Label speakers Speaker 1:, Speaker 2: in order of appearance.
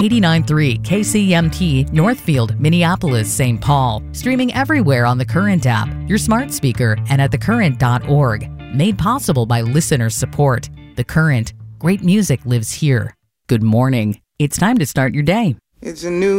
Speaker 1: 89.3 KCMT, Northfield, Minneapolis, St. Paul. Streaming everywhere on the Current app, your smart speaker, and at thecurrent.org. Made possible by listener support. The Current. Great music lives here. Good morning. It's time to start your day.
Speaker 2: It's a new